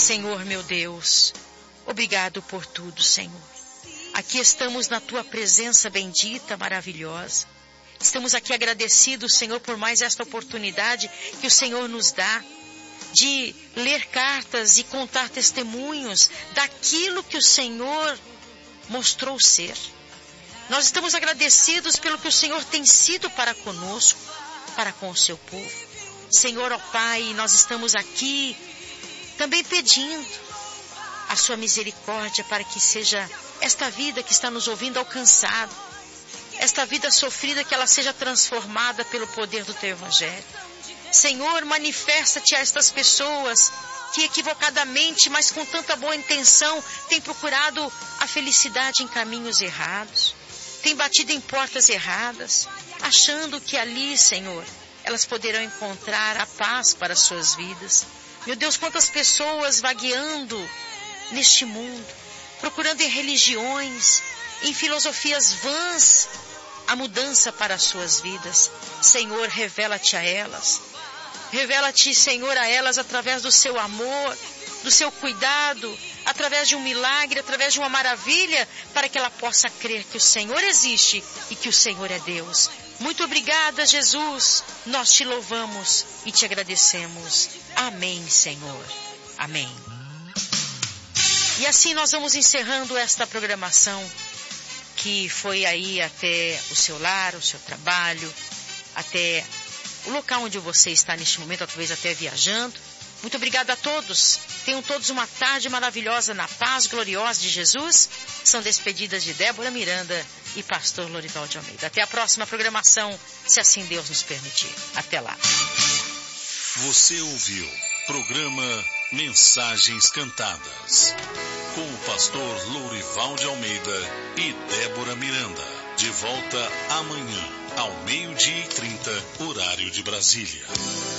Senhor meu Deus, obrigado por tudo, Senhor. Aqui estamos na tua presença bendita, maravilhosa. Estamos aqui agradecidos, Senhor, por mais esta oportunidade que o Senhor nos dá de ler cartas e contar testemunhos daquilo que o Senhor mostrou ser. Nós estamos agradecidos pelo que o Senhor tem sido para conosco, para com o seu povo. Senhor, ó Pai, nós estamos aqui também pedindo a sua misericórdia para que seja esta vida que está nos ouvindo alcançada, esta vida sofrida, que ela seja transformada pelo poder do teu evangelho. Senhor, manifesta-te a estas pessoas que equivocadamente, mas com tanta boa intenção, têm procurado a felicidade em caminhos errados, têm batido em portas erradas, achando que ali, Senhor, elas poderão encontrar a paz para as suas vidas. Meu Deus, quantas pessoas vagueando neste mundo, procurando em religiões, em filosofias vãs, a mudança para as suas vidas. Senhor, revela-te a elas. Revela-te, Senhor, a elas através do seu amor, do seu cuidado, através de um milagre, através de uma maravilha, para que ela possa crer que o Senhor existe e que o Senhor é Deus. Muito obrigada, Jesus. Nós te louvamos e te agradecemos. Amém, Senhor. Amém. E assim nós vamos encerrando esta programação que foi aí até o seu lar, o seu trabalho, até o local onde você está neste momento, talvez até viajando. Muito obrigada a todos. Tenham todos uma tarde maravilhosa na paz gloriosa de Jesus. São despedidas de Débora Miranda e pastor Lorival de Almeida. Até a próxima programação, se assim Deus nos permitir. Até lá. Você ouviu programa Mensagens Cantadas com o pastor Lorival de Almeida e Débora Miranda. De volta amanhã, ao 12:30, horário de Brasília.